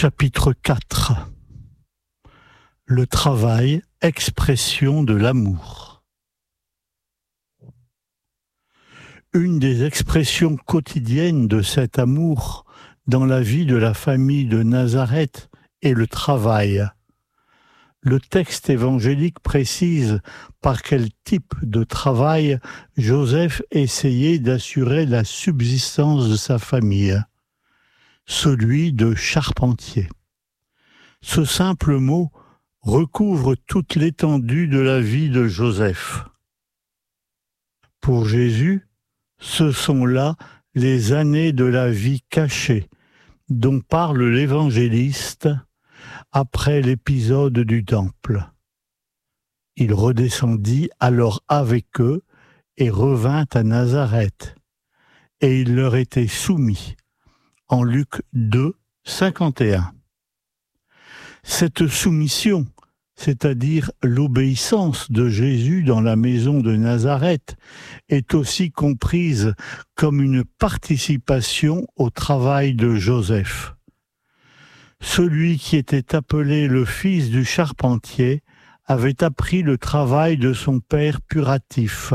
Chapitre 4. Le travail, expression de l'amour. Une des expressions quotidiennes de cet amour dans la vie de la famille de Nazareth est le travail. Le texte évangélique précise par quel type de travail Joseph essayait d'assurer la subsistance de sa famille, celui de charpentier. Ce simple mot recouvre toute l'étendue de la vie de Joseph. Pour Jésus, ce sont là les années de la vie cachée dont parle l'évangéliste après l'épisode du temple. Il redescendit alors avec eux et revint à Nazareth, et il leur était soumis. En Luc 2, 51. Cette soumission, c'est-à-dire l'obéissance de Jésus dans la maison de Nazareth, est aussi comprise comme une participation au travail de Joseph. Celui qui était appelé le fils du charpentier avait appris le travail de son père puratif.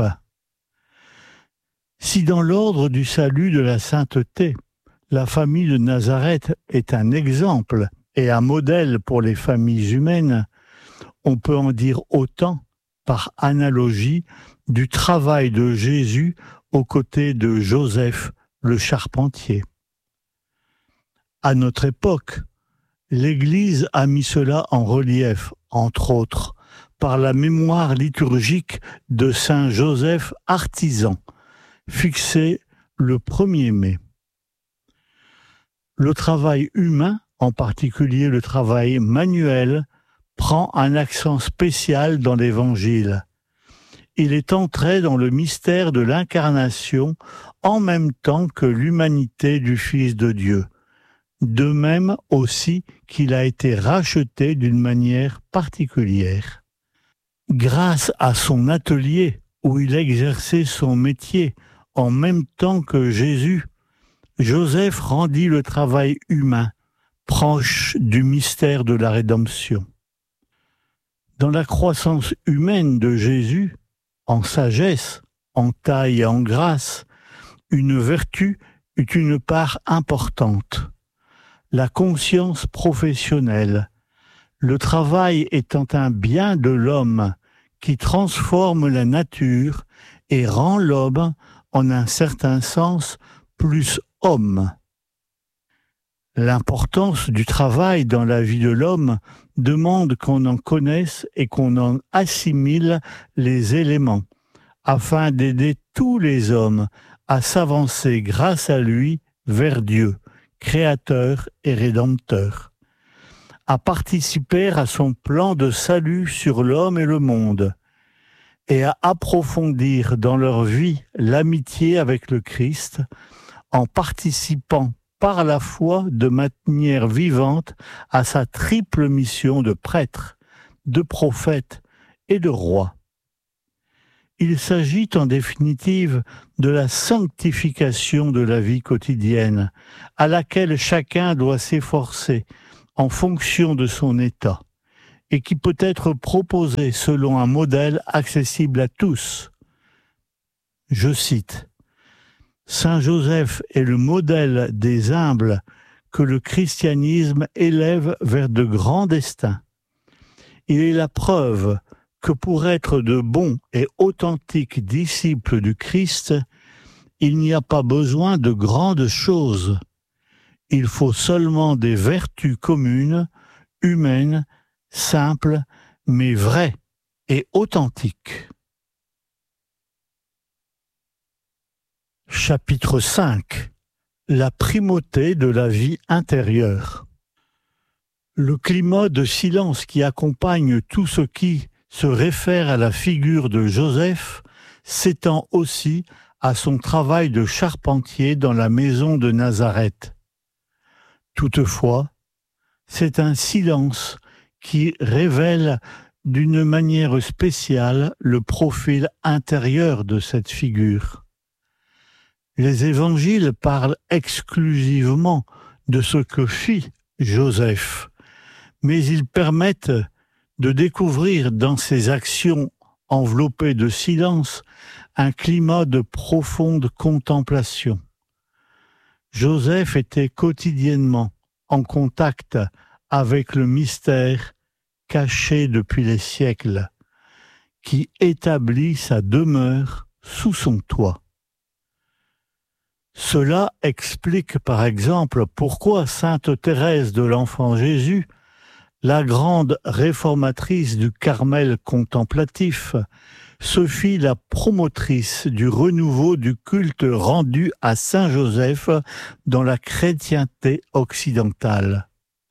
Si dans l'ordre du salut de la sainteté, la famille de Nazareth est un exemple et un modèle pour les familles humaines, on peut en dire autant, par analogie, du travail de Jésus aux côtés de Joseph, le charpentier. À notre époque, l'Église a mis cela en relief, entre autres, par la mémoire liturgique de Saint Joseph artisan, fixée le 1er mai. Le travail humain, en particulier le travail manuel, prend un accent spécial dans l'Évangile. Il est entré dans le mystère de l'incarnation en même temps que l'humanité du Fils de Dieu. De même aussi qu'il a été racheté d'une manière particulière. Grâce à son atelier où il exerçait son métier en même temps que Jésus, Joseph rendit le travail humain, proche du mystère de la rédemption. Dans la croissance humaine de Jésus, en sagesse, en taille et en grâce, une vertu eut une part importante. La conscience professionnelle, le travail étant un bien de l'homme qui transforme la nature et rend l'homme, en un certain sens, plus homme. L'importance du travail dans la vie de l'homme demande qu'on en connaisse et qu'on en assimile les éléments, afin d'aider tous les hommes à s'avancer grâce à lui vers Dieu, créateur et rédempteur, à participer à son plan de salut sur l'homme et le monde, et à approfondir dans leur vie l'amitié avec le Christ, en participant par la foi de manière vivante à sa triple mission de prêtre, de prophète et de roi. Il s'agit en définitive de la sanctification de la vie quotidienne, à laquelle chacun doit s'efforcer en fonction de son état, et qui peut être proposée selon un modèle accessible à tous. Je cite: Saint Joseph est le modèle des humbles que le christianisme élève vers de grands destins. Il est la preuve que pour être de bons et authentiques disciples du Christ, il n'y a pas besoin de grandes choses. Il faut seulement des vertus communes, humaines, simples, mais vraies et authentiques. Chapitre 5. La primauté de la vie intérieure. Le climat de silence qui accompagne tout ce qui se réfère à la figure de Joseph s'étend aussi à son travail de charpentier dans la maison de Nazareth. Toutefois, c'est un silence qui révèle d'une manière spéciale le profil intérieur de cette figure. Les évangiles parlent exclusivement de ce que fit Joseph, mais ils permettent de découvrir dans ses actions enveloppées de silence un climat de profonde contemplation. Joseph était quotidiennement en contact avec le mystère caché depuis les siècles, qui établit sa demeure sous son toit. Cela explique par exemple pourquoi sainte Thérèse de l'Enfant Jésus, la grande réformatrice du Carmel contemplatif, se fit la promotrice du renouveau du culte rendu à Saint Joseph dans la chrétienté occidentale.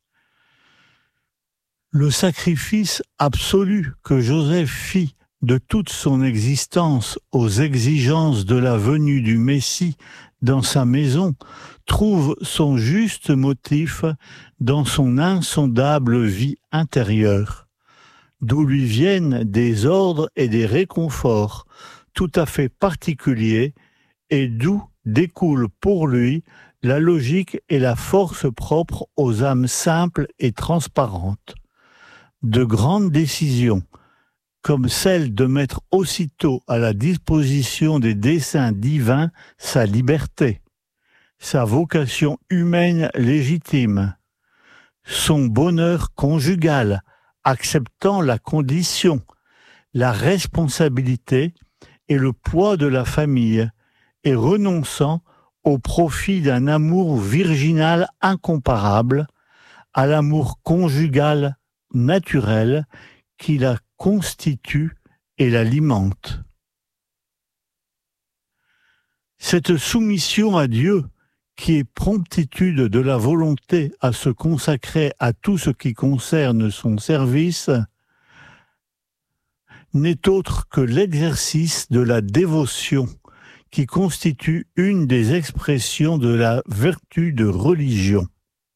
Le sacrifice absolu que Joseph fit de toute son existence aux exigences de la venue du Messie dans sa maison trouve son juste motif dans son insondable vie intérieure, d'où lui viennent des ordres et des réconforts tout à fait particuliers et d'où découle pour lui la logique et la force propres aux âmes simples et transparentes. De grandes décisions, comme celle de mettre aussitôt à la disposition des desseins divins sa liberté, sa vocation humaine légitime, son bonheur conjugal, acceptant la condition, la responsabilité et le poids de la famille, et renonçant au profit d'un amour virginal incomparable, à l'amour conjugal naturel qui la constitue et l'alimente. Cette soumission à Dieu, qui est promptitude de la volonté à se consacrer à tout ce qui concerne son service, n'est autre que l'exercice de la dévotion, qui constitue une des expressions de la vertu de religion.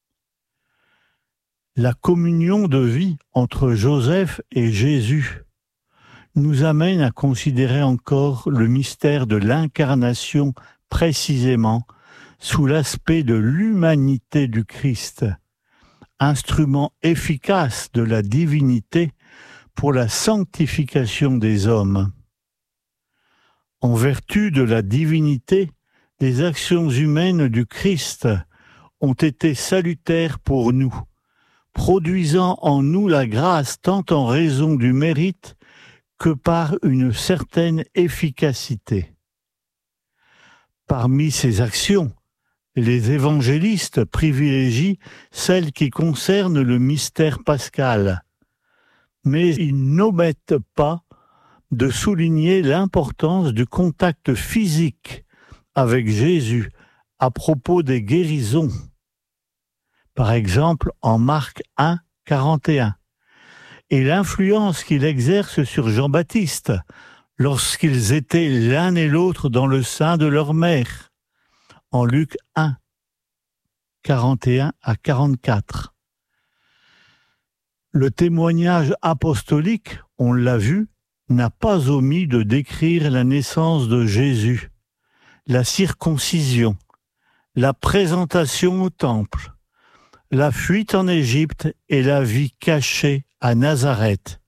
La communion de vie entre Joseph et Jésus nous amène à considérer encore le mystère de l'incarnation précisément sous l'aspect de l'humanité du Christ, instrument efficace de la divinité pour la sanctification des hommes. En vertu de la divinité, les actions humaines du Christ ont été salutaires pour nous, produisant en nous la grâce tant en raison du mérite que par une certaine efficacité. Parmi ces actions, les évangélistes privilégient celles qui concernent le mystère pascal, mais ils n'omettent pas de souligner l'importance du contact physique avec Jésus à propos des guérisons. Par exemple, en Marc 1, 41, et l'influence qu'il exerce sur Jean-Baptiste lorsqu'ils étaient l'un et l'autre dans le sein de leur mère, en Luc 1, 41 à 44. Le témoignage apostolique, on l'a vu, n'a pas omis de décrire la naissance de Jésus, la circoncision, la présentation au temple, la fuite en Égypte et la vie cachée à Nazareth,